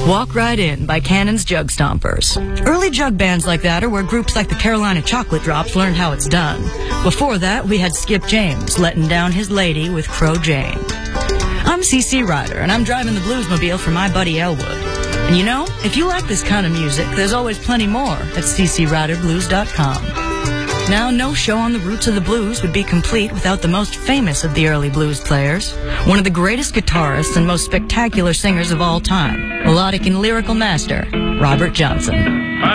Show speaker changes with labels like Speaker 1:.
Speaker 1: Walk Right In by Cannon's Jug Stompers. Early jug bands like that are where groups like the Carolina Chocolate Drops learned how it's done. Before that, we had Skip James letting down his lady with Crow Jane. I'm CC Ryder, and I'm driving the Bluesmobile for my buddy Elwood. And you know, if you like this kind of music, there's always plenty more at ccryderblues.com. Now, no show on the roots of the blues would be complete without the most famous of the early blues players, one of the greatest guitarists and most spectacular singers of all time, melodic and lyrical master, Robert Johnson.